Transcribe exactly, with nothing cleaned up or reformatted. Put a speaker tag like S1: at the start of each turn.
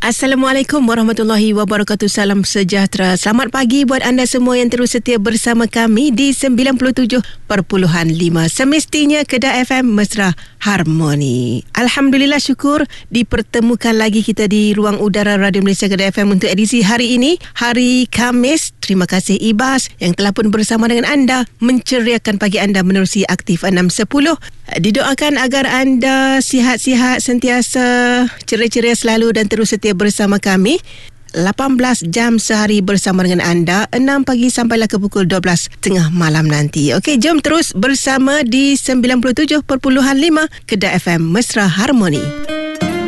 S1: Assalamualaikum warahmatullahi wabarakatuh. Salam sejahtera. Selamat pagi buat anda semua yang terus setia bersama kami di sembilan puluh tujuh perpuluhan lima. Semestinya Kedah F M Mesra Harmoni. Alhamdulillah, syukur dipertemukan lagi kita di ruang udara Radio Malaysia Kedah F M untuk edisi hari ini, hari Khamis. Terima kasih Ibas yang telah pun bersama dengan anda menceriakan pagi anda menerusi aktif enam sepuluh. Didoakan agar anda sihat-sihat sentiasa, ceria-ceria selalu dan terus setia bersama kami. lapan belas jam sehari bersama dengan anda, enam pagi sampailah ke pukul dua belas tengah malam nanti. Okey, jom terus bersama di sembilan puluh tujuh perpuluhan lima Kedah F M Mesra Harmoni.